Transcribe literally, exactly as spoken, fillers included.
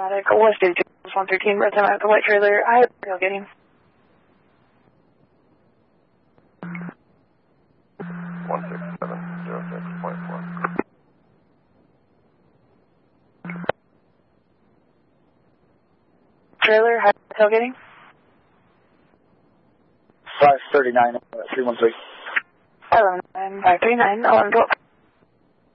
West eighty-two, one thirteen, right time at the white trailer. I have tailgating. one six seven zero six point four. Trailer, high tailgating. five thirty-nine, three one three. eleven nine, five three nine, eleven twelve.